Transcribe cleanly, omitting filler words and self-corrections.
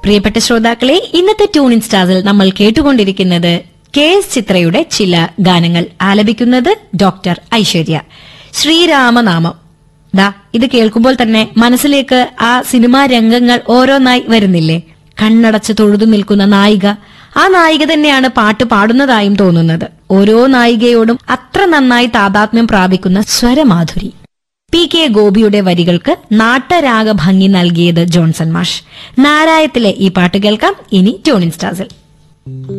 പ്രിയപ്പെട്ട ശ്രോതാക്കളെ, ഇന്നത്തെ ട്യൂൺ ഇൻ സ്റ്റാർസിൽ നമ്മൾ കേട്ടുകൊണ്ടിരിക്കുന്നത് KS ചിത്രയുടെ ചില ഗാനങ്ങൾ. ആലപിക്കുന്നത് ഡോക്ടർ ഐശ്വര്യ. ശ്രീരാമനാമം. ഇത് കേൾക്കുമ്പോൾ തന്നെ മനസ്സിലേക്ക് ആ സിനിമാ രംഗങ്ങൾ ഓരോന്നായി വരുന്നില്ലേ? കണ്ണടച്ച് തൊഴുതു നിൽക്കുന്ന നായിക, ആ നായിക തന്നെയാണ് പാട്ട് പാടുന്നതായും തോന്നുന്നത്. ഓരോ നായികയോടും അത്ര നന്നായി താതാത്മ്യം പ്രാപിക്കുന്ന സ്വരമാധുരി. PK ഗോപിയുടെ വരികൾക്ക് നാട്ടരാഗ ഭംഗി നൽകിയത് ജോൺസൺ മാഷ്. നാരായത്തിലെ ഈ പാട്ട് കേൾക്കാം ഇനി ട്യൂൺ ഇൻ സ്റ്റാർസിൽ.